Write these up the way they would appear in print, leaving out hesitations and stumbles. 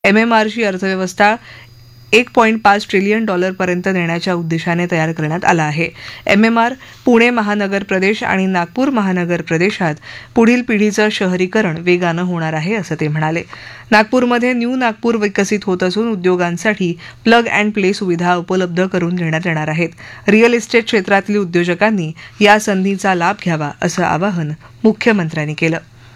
MMRची अर्थव्यवस्था $1.5 ट्रिलियन पर्यंत नेण्याच्या उद्देशाने तयार करण्यात आला आहे. MMR पुणे महानगर प्रदेश आणि नागपूर महानगर प्रदेशात पुढील पिढीचं शहरीकरण वेगानं होणार आहे असं ते म्हणाले. नागपूरमध्ये न्यू नागपूर विकसित होत असून उद्योगांसाठी प्लग अँड प्ले सुविधा उपलब्ध करून देण्यात येणार आहेत. रिअल इस्टेट क्षेत्रातील उद्योजकांनी या संधीचा लाभ घ्यावा असं आवाहन मुख्यमंत्र्यांनी केलं.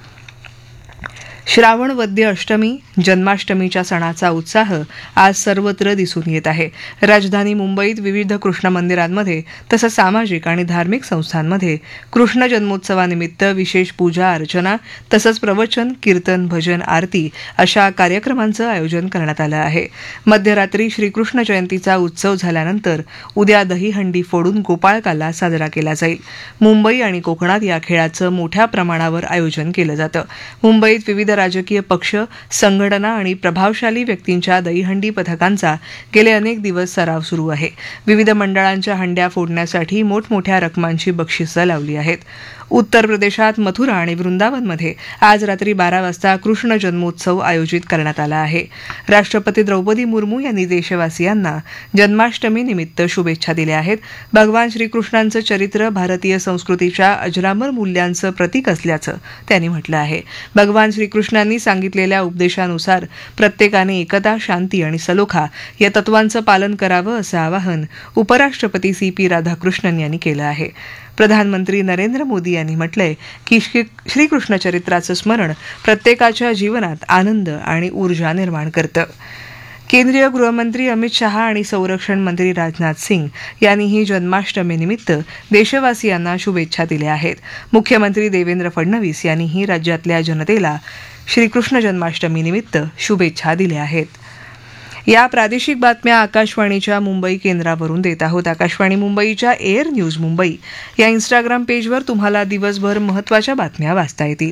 श्रावण वद्य अष्टमी जन्माष्टमीच्या सणाचा उत्साह आज सर्वत्र दिसून येत आहे. राजधानी मुंबईत विविध कृष्ण मंदिरांमध्ये तसंच सामाजिक आणि धार्मिक संस्थांमध्ये कृष्ण जन्मोत्सवानिमित्त विशेष पूजा अर्चना तसंच प्रवचन कीर्तन भजन आरती अशा कार्यक्रमांचं आयोजन करण्यात आलं आहे. मध्यरात्री श्रीकृष्ण जयंतीचा उत्सव झाल्यानंतर उद्या दहीहंडी फोडून गोपाळकाला साजरा केला जाईल. मुंबई आणि कोकणात या खेळाचं मोठ्या प्रमाणावर आयोजन केलं जातं. मुंबईत विविध राजकीय पक्ष संघटना आणि प्रभावशाली व्यक्तींच्या दहीहंडी पथकांचा गेले अनेक दिवस सराव सुरू आहे. विविध मंडळांच्या हंड्या फोडण्यासाठी मोठमोठ्या रकमांची बक्षिसं लावली आहेत. उत्तर प्रदेशात मथुरा आणि वृंदावनमध्ये आज रात्री 12 वाजता कृष्ण जन्मोत्सव आयोजित करण्यात आला आहे. राष्ट्रपती द्रौपदी मुर्मू यांनी देशवासियांना जन्माष्टमी निमित्त शुभेच्छा दिल्या आहेत. भगवान श्रीकृष्णांचं चरित्र भारतीय संस्कृतीच्या अजरामर मूल्यांचं प्रतीक असल्याचं त्यांनी म्हटलं आहे. भगवान श्रीकृष्णांनी सांगितलेल्या उपदेशानुसार प्रत्येकाने एकता शांती आणि सलोखा या तत्वांचं पालन करावं असं आवाहन उपराष्ट्रपती CP राधाकृष्णन यांनी केलं आहे. प्रधानमंत्री नरेंद्र मोदी यांनी म्हटलंय की श्रीकृष्ण चरित्राचं स्मरण प्रत्येकाच्या जीवनात आनंद आणि ऊर्जा निर्माण करतं. केंद्रीय गृहमंत्री अमित शहा आणि संरक्षण मंत्री राजनाथ सिंग यांनीही जन्माष्टमीनिमित्त देशवासियांना शुभेच्छा दिल्या आहेत. मुख्यमंत्री देवेंद्र फडणवीस यांनीही राज्यातल्या जनतेला श्रीकृष्ण जन्माष्टमीनिमित्त शुभेच्छा दिल्या आहेत. या प्रादेशिक बातम्या आकाशवाणीच्या मुंबई केंद्रावरून देत आहोत. आकाशवाणी मुंबईच्या एअर न्यूज मुंबई या इंस्टाग्राम पेजवर तुम्हाला दिवसभर महत्त्वाच्या बातम्या वाचता येतील.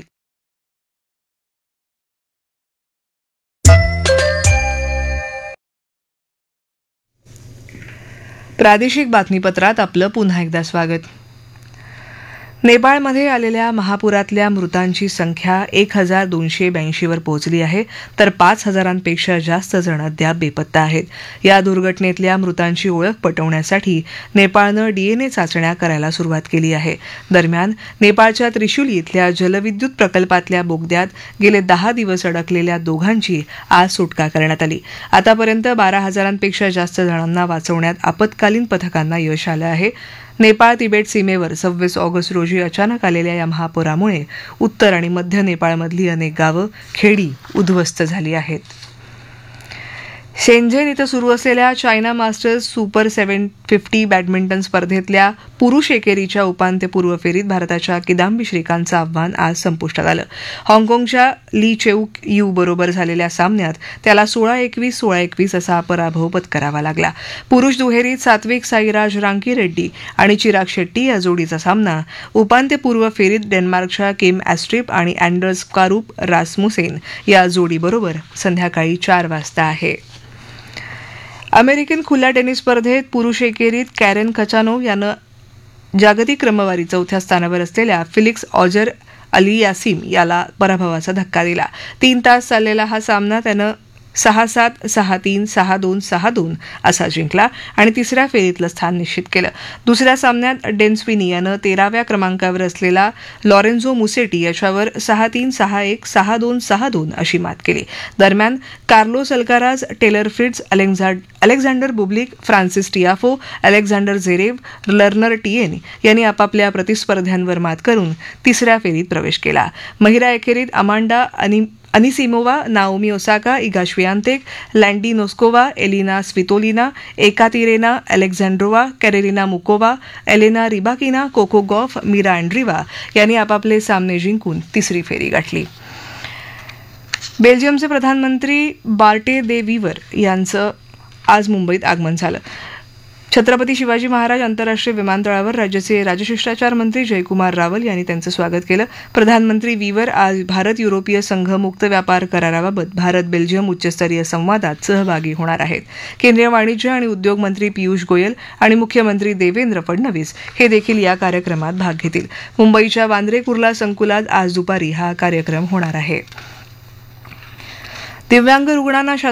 प्रादेशिक बातमीपत्रात आपलं पुन्हा एकदा स्वागत. नेपाळमध्ये आलेल्या महापुरातल्या मृतांची संख्या 1282 वर पोहोचली आहे तर 5000पेक्षा जास्त जण अद्याप बेपत्ता आहेत. या दुर्घटनेतल्या मृतांची ओळख पटवण्यासाठी नेपाळनं DNA चाचण्या करायला सुरुवात केली आहे. दरम्यान नेपाळच्या त्रिशुली इथल्या जलविद्युत प्रकल्पातल्या बोगद्यात गेले 10 दिवस अडकलेल्या दोघांची आज सुटका करण्यात आली. आतापर्यंत 12,000पेक्षा जास्त जणांना वाचवण्यात आपत्कालीन पथकांना यश आलं आहे. नेपाळ तिबेट सीमेवर 26 ऑगस्ट रोजी अचानक आलेल्या या महापुरामुळे उत्तर आणि मध्य नेपाळमधली अनेक गावं खेडी उद्ध्वस्त झाली आहेत. शेंझेन इथं सुरू असलेल्या चायना मास्टर्स सुपर 750 बॅडमिंटन स्पर्धेतल्या पुरुष एकेरीच्या उपांत्यपूर्व फेरीत भारताच्या किदांबी श्रीकांतचं आव्हान आज संपुष्टात आलं. हाँगकाँगच्या ली चेऊक यू बरोबर झालेल्या सामन्यात त्याला 16-21, 16-21 असा पराभव पत्करावा लागला. पुरुष दुहेरीत सात्विक साईराज रांकीरेड्डी आणि चिराग शेट्टी या जोडीचा सामना उपांत्यपूर्व फेरीत डेन्मार्कच्या किम ॲस्ट्रिप आणि अँडर्स कारूप रासमुसेन या जोडीबरोबर संध्याकाळी 4 वाजता आहे. अमेरिकन खुल्या टेनिस स्पर्धेत पुरुष एकेरीत कॅरेन खचानोव यानं जागतिक क्रमवारी 4थ्या स्थानावर असलेल्या फिलिक्स ऑजर अलियासिम याला पराभवाचा धक्का दिला. 3 तास चाललेला हा सामना त्यानं 6-7, 6-3, 6-2, 6-2 असा जिंकला आणि तिसऱ्या फेरीतलं स्थान निश्चित केलं. दुसऱ्या सामन्यात डेन्स्विनी यानं 13व्या क्रमांकावर असलेला लॉरेन्झो मुसेटी याच्यावर 6-3, 6-1, 6-2, 6-2 अशी मात केली. दरम्यान Carlos Alcaraz, teller Fritz, Alexander Bublik, Francis Tiafoe, Alexander Zverev, learner TN यांनी आपापल्या प्रतिस्पर्ध्यांवर मात करून तिसऱ्या फेरीत प्रवेश केला. महिला एकेरीत Amanda Anisimova, Naomi Osaka, Eega श्वियातेक, लँडी Noskova, Elina Svitolina, Ekaterina अलेक्झांड्रोवा, कॅरेलिना मुकोवा, Elena Rybakina, Coco Gauff, Mira अँड्रिवा यांनी आपापले सामने जिंकून तिसरी फेरी गाठली. बेल्जियमचे प्रधानमंत्री बार्टे दे वीवर यांचं आज मुंबईत आगमन झालं. छत्रपती शिवाजी महाराज आंतरराष्ट्रीय विमानतळावर राज्याचे राजशिष्टाचार मंत्री जयकुमार रावल यांनी त्यांचं स्वागत केलं. प्रधानमंत्री वीवर आज भारत युरोपीय संघ मुक्त व्यापार कराराबाबत भारत बेल्जियम उच्चस्तरीय संवादात सहभागी होणार आहेत. केंद्रीय वाणिज्य आणि उद्योग मंत्री पियुष गोयल आणि मुख्यमंत्री देवेंद्र फडणवीस हे देखील या कार्यक्रमात भाग घेतील. मुंबईच्या वांद्रे कुर्ला संकुलात आज दुपारी हा कार्यक्रम होणार आहे. दिव्यांग रुग्णांना